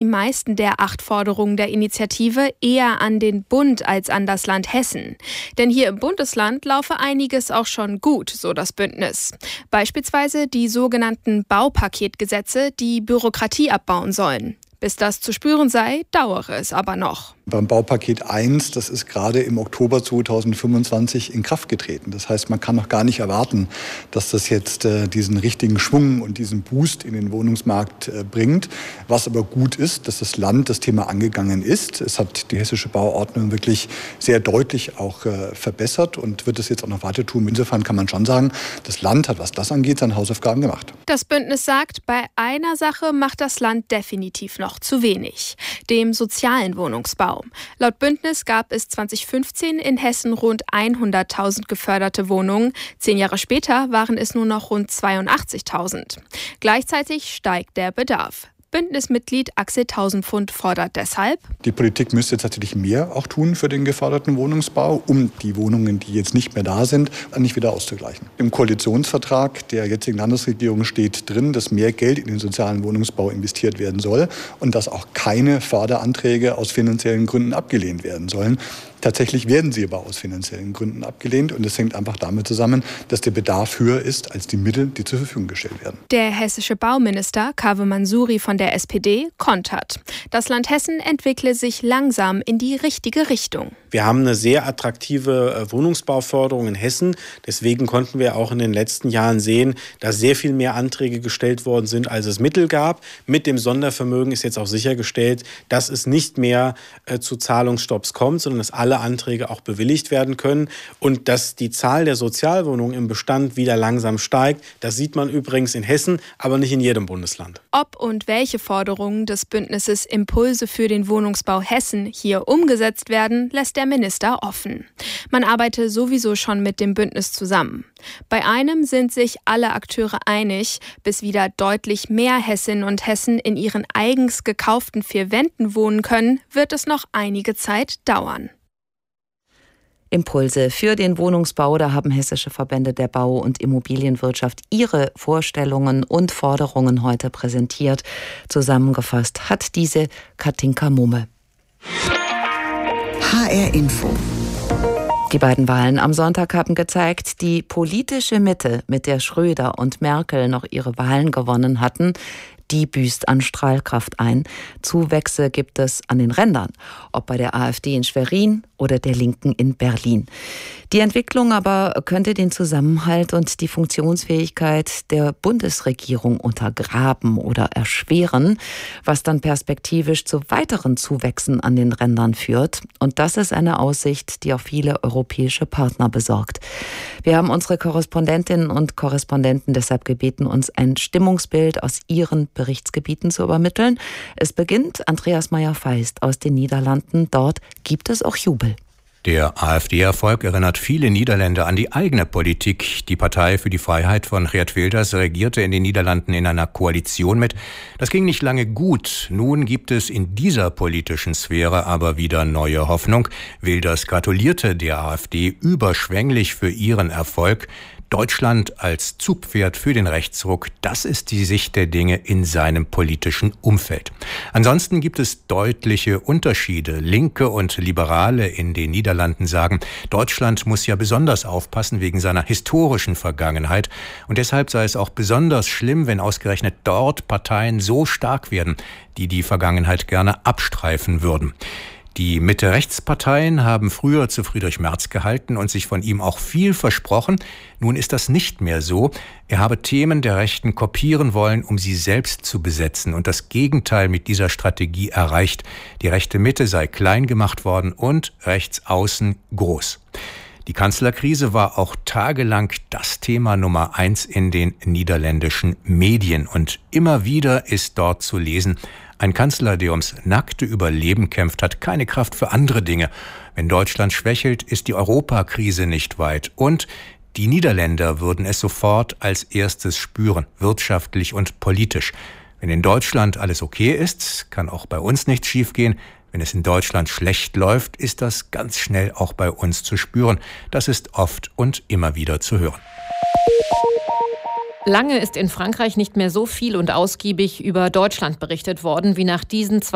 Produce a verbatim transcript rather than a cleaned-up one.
meisten der acht Forderungen der Initiative eher an den Bund als an das Land Hessen. Denn hier im Bundesland laufe einiges auch schon gut, so das Bündnis. Beispielsweise die sogenannten Baupaketgesetze, die Bürokratie abbauen sollen. Bis das zu spüren sei, dauere es aber noch. Beim Baupaket eins, das ist gerade im Oktober zweitausendfünfundzwanzig in Kraft getreten. Das heißt, man kann noch gar nicht erwarten, dass das jetzt äh, diesen richtigen Schwung und diesen Boost in den Wohnungsmarkt äh, bringt. Was aber gut ist, dass das Land das Thema angegangen ist. Es hat die hessische Bauordnung wirklich sehr deutlich auch äh, verbessert und wird es jetzt auch noch weiter tun. Insofern kann man schon sagen, das Land hat, was das angeht, seine Hausaufgaben gemacht. Das Bündnis sagt, bei einer Sache macht das Land definitiv noch zu wenig: dem sozialen Wohnungsbau. Laut Bündnis gab es zweitausendfünfzehn in Hessen rund hunderttausend geförderte Wohnungen. Zehn Jahre später waren es nur noch rund zweiundachtzigtausend. Gleichzeitig steigt der Bedarf. Bündnismitglied Axel Tausendpfund fordert deshalb: Die Politik müsste tatsächlich mehr auch tun für den geförderten Wohnungsbau, um die Wohnungen, die jetzt nicht mehr da sind, nicht wieder auszugleichen. Im Koalitionsvertrag der jetzigen Landesregierung steht drin, dass mehr Geld in den sozialen Wohnungsbau investiert werden soll und dass auch keine Förderanträge aus finanziellen Gründen abgelehnt werden sollen. Tatsächlich werden sie aber aus finanziellen Gründen abgelehnt und es hängt einfach damit zusammen, dass der Bedarf höher ist als die Mittel, die zur Verfügung gestellt werden. Der hessische Bauminister Kaveh Mansuri von der S P D kontert: Das Land Hessen entwickle sich langsam in die richtige Richtung. Wir haben eine sehr attraktive Wohnungsbauförderung in Hessen. Deswegen konnten wir auch in den letzten Jahren sehen, dass sehr viel mehr Anträge gestellt worden sind, als es Mittel gab. Mit dem Sondervermögen ist jetzt auch sichergestellt, dass es nicht mehr äh, zu Zahlungsstopps kommt, sondern dass alle Anträge auch bewilligt werden können. Und dass die Zahl der Sozialwohnungen im Bestand wieder langsam steigt, das sieht man übrigens in Hessen, aber nicht in jedem Bundesland. Ob und welche Forderungen des Bündnisses Impulse für den Wohnungsbau Hessen hier umgesetzt werden, lässt der Minister offen. Man arbeite sowieso schon mit dem Bündnis zusammen. Bei einem sind sich alle Akteure einig: bis wieder deutlich mehr Hessinnen und Hessen in ihren eigens gekauften vier Wänden wohnen können, wird es noch einige Zeit dauern. Impulse für den Wohnungsbau, da haben hessische Verbände der Bau- und Immobilienwirtschaft ihre Vorstellungen und Forderungen heute präsentiert. Zusammengefasst hat diese Katinka Mumme. H R Info. Die beiden Wahlen am Sonntag haben gezeigt, die politische Mitte, mit der Schröder und Merkel noch ihre Wahlen gewonnen hatten, die büßt an Strahlkraft ein. Zuwächse gibt es an den Rändern, ob bei der AfD in Schwerin oder der Linken in Berlin. Die Entwicklung aber könnte den Zusammenhalt und die Funktionsfähigkeit der Bundesregierung untergraben oder erschweren, was dann perspektivisch zu weiteren Zuwächsen an den Rändern führt. Und das ist eine Aussicht, die auch viele europäische Partner besorgt. Wir haben unsere Korrespondentinnen und Korrespondenten deshalb gebeten, uns ein Stimmungsbild aus ihren Berichtsgebieten zu übermitteln. Es beginnt Andreas Meyer-Feist aus den Niederlanden. Dort gibt es auch Jubel. Der AfD-Erfolg erinnert viele Niederländer an die eigene Politik. Die Partei für die Freiheit von Geert Wilders regierte in den Niederlanden in einer Koalition mit. Das ging nicht lange gut. Nun gibt es in dieser politischen Sphäre aber wieder neue Hoffnung. Wilders gratulierte der AfD überschwänglich für ihren Erfolg. Deutschland als Zugpferd für den Rechtsruck, das ist die Sicht der Dinge in seinem politischen Umfeld. Ansonsten gibt es deutliche Unterschiede. Linke und Liberale in den Niederlanden sagen, Deutschland muss ja besonders aufpassen wegen seiner historischen Vergangenheit. Und deshalb sei es auch besonders schlimm, wenn ausgerechnet dort Parteien so stark werden, die die Vergangenheit gerne abstreifen würden. Die Mitte-Rechts-Parteien haben früher zu Friedrich Merz gehalten und sich von ihm auch viel versprochen. Nun ist das nicht mehr so. Er habe Themen der Rechten kopieren wollen, um sie selbst zu besetzen. Und das Gegenteil mit dieser Strategie erreicht. Die rechte Mitte sei klein gemacht worden und rechts außen groß. Die Kanzlerkrise war auch tagelang das Thema Nummer eins in den niederländischen Medien. Und immer wieder ist dort zu lesen: Ein Kanzler, der ums nackte Überleben kämpft, hat keine Kraft für andere Dinge. Wenn Deutschland schwächelt, ist die Europakrise nicht weit. Und die Niederländer würden es sofort als erstes spüren, wirtschaftlich und politisch. Wenn in Deutschland alles okay ist, kann auch bei uns nichts schiefgehen. Wenn es in Deutschland schlecht läuft, ist das ganz schnell auch bei uns zu spüren. Das ist oft und immer wieder zu hören. Lange ist in Frankreich nicht mehr so viel und ausgiebig über Deutschland berichtet worden wie nach diesen zwei